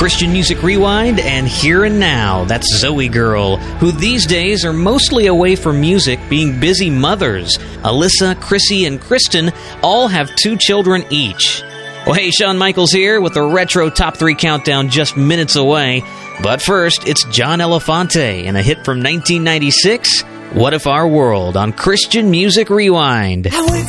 Christian Music Rewind, and Here and Now. That's Zoe Girl, who these days are mostly away from music, being busy mothers. Alyssa, Chrissy, and Kristen all have 2 children each. Well, hey, Shawn Michaels here with the Retro Top 3 Countdown just minutes away. But first, it's John Elefante and a hit from 1996, What If Our World, on Christian Music Rewind.